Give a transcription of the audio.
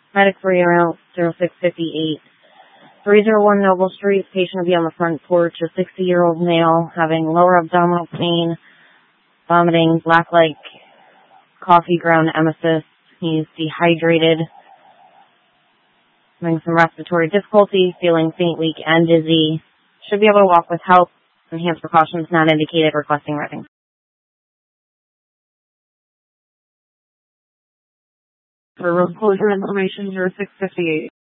Medic 3 around 0658. 301 Noble Street, patient will be on the front porch, a 60-year-old male having lower abdominal pain, vomiting, black-like coffee ground emesis. He's dehydrated, having some respiratory difficulty, feeling faint, weak, and dizzy. Should be able to walk with help. Enhanced precautions not indicated, requesting routing. For road closure information, 0658.